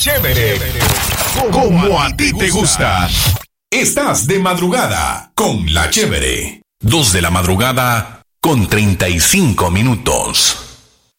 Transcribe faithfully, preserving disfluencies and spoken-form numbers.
chévere, como a ti te gusta. Estás de madrugada con La Chévere. Dos de la madrugada con treinta y cinco minutos.